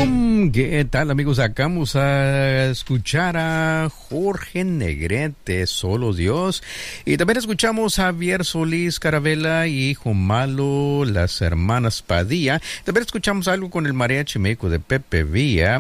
¡Bum! ¿Qué tal, amigos? Acabamos a escuchar a Jorge Negrete, Solo Dios. Y también escuchamos a Javier Solís Caravela y Hijo Malo, las hermanas Padilla. También escuchamos algo con el mariachi México de Pepe Villa,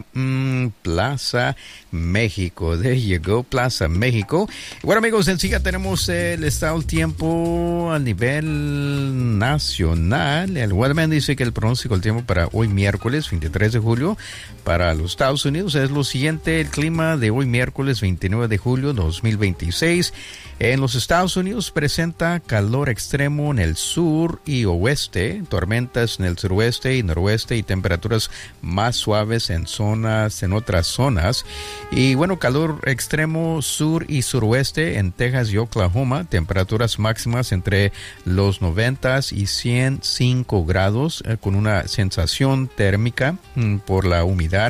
Plaza México. There you go, Plaza México. Bueno, amigos, en sí ya tenemos el estado del tiempo a nivel nacional. El Weatherman dice que el pronóstico del tiempo para hoy miércoles 23 de julio para los Estados Unidos es lo siguiente. El clima de hoy miércoles 29 de julio 2026 en los Estados Unidos presenta calor extremo en el sur y oeste, tormentas en el suroeste y noroeste y temperaturas más suaves en otras zonas. Y bueno, calor extremo sur y suroeste en Texas y Oklahoma, temperaturas máximas entre los 90 y 105 grados con una sensación térmica por la humedad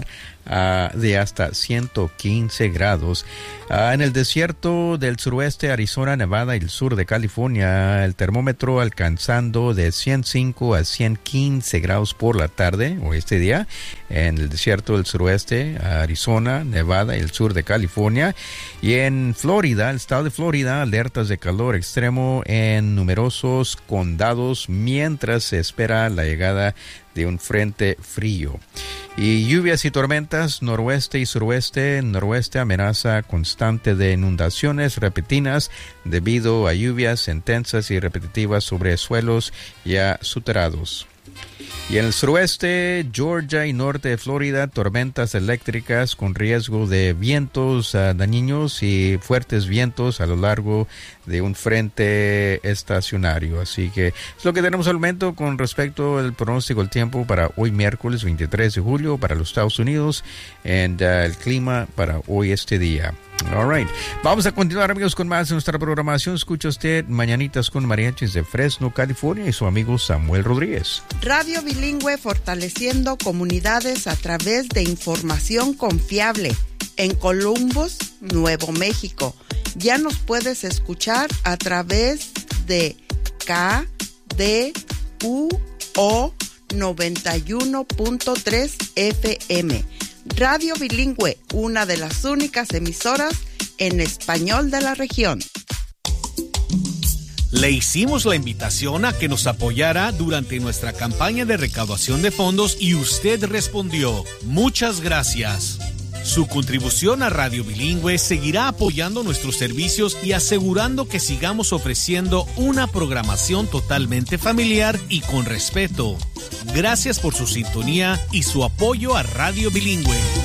de hasta 115 grados. En el desierto del suroeste, Arizona, Nevada y el sur de California, el termómetro alcanzando de 105 a 115 grados por la tarde o este día. En el desierto del suroeste, Arizona, Nevada y el sur de California. Y en Florida, el estado de Florida, alertas de calor extremo en numerosos condados mientras se espera la llegada de un frente frío. Y lluvias y tormentas, noroeste y suroeste. Noroeste amenaza constante de inundaciones repentinas debido a lluvias intensas y repetitivas sobre suelos ya soterrados. Y en el suroeste, Georgia y norte de Florida, tormentas eléctricas con riesgo de vientos dañinos y fuertes vientos a lo largo de un frente estacionario. Así que es lo que tenemos al momento con respecto al pronóstico del tiempo para hoy miércoles 23 de julio para los Estados Unidos y el clima para hoy este día. All right. Vamos a continuar, amigos, con más de nuestra programación. Escucha usted Mañanitas con Mariachis de Fresno, California, y su amigo Samuel Rodríguez. Radio Bilingüe, fortaleciendo comunidades a través de información confiable. En Columbus, Nuevo México. Ya nos puedes escuchar a través de KDUO 91.3 FM. Radio Bilingüe, una de las únicas emisoras en español de la región. Le hicimos la invitación a que nos apoyara durante nuestra campaña de recaudación de fondos y usted respondió. Muchas gracias. Su contribución a Radio Bilingüe seguirá apoyando nuestros servicios y asegurando que sigamos ofreciendo una programación totalmente familiar y con respeto. Gracias por su sintonía y su apoyo a Radio Bilingüe.